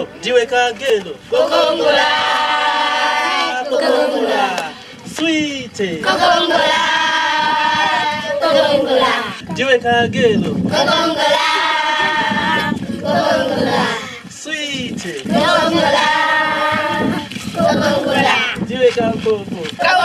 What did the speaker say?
Diwe kagelo. Kokongola. Kokongola. Sweet. Kokongola. Kokongola. Diwe kagelo. Kokongola. Kokongola. Sweet. Kokongola. Kokongola. Diwe kagelo.